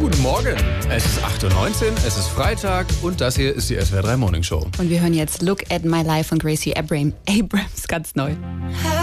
guten Morgen. Es ist 8:19 Uhr, es ist Freitag und das hier ist die SWR 3 Morning Show. Und wir hören jetzt Look at My Life von Gracie Abrams, ganz neu.